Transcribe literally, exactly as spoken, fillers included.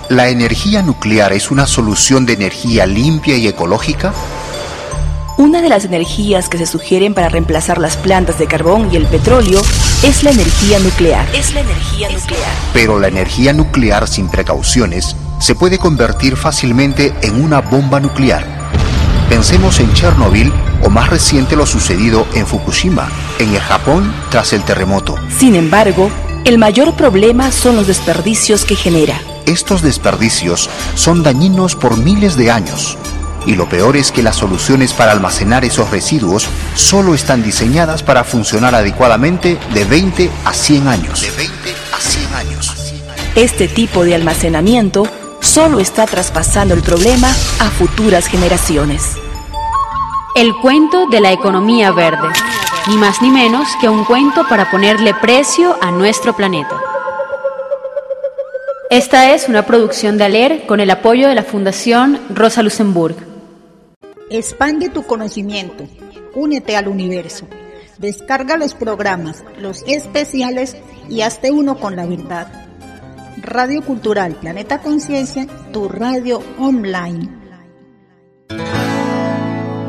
¿La energía nuclear es una solución de energía limpia y ecológica? Una de las energías que se sugieren para reemplazar las plantas de carbón y el petróleo es la energía nuclear. Es la energía nuclear. Pero la energía nuclear sin precauciones se puede convertir fácilmente en una bomba nuclear. Pensemos en Chernobyl o más reciente lo sucedido en Fukushima, en el Japón tras el terremoto. Sin embargo, el mayor problema son los desperdicios que genera. Estos desperdicios son dañinos por miles de años. Y lo peor es que las soluciones para almacenar esos residuos solo están diseñadas para funcionar adecuadamente de veinte a cien años. De veinte a cien años. Este tipo de almacenamiento solo está traspasando el problema a futuras generaciones. El cuento de la economía verde, ni más ni menos que un cuento para ponerle precio a nuestro planeta. Esta es una producción de ALER con el apoyo de la Fundación Rosa Luxemburg. Expande tu conocimiento, únete al universo, descarga los programas, los especiales y hazte uno con la verdad. Radio Cultural Planeta Conciencia, tu radio online.